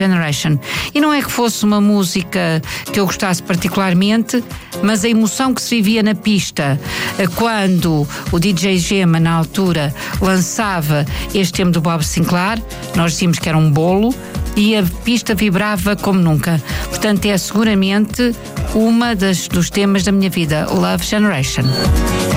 Generation. E não é que fosse uma música que eu gostasse particularmente, mas a emoção que se vivia na pista quando o DJ Gema, na altura, lançava este tema do Bob Sinclair, nós dizíamos que era um bolo, e a pista vibrava como nunca. Portanto, é seguramente uma dos temas da minha vida, Love Generation.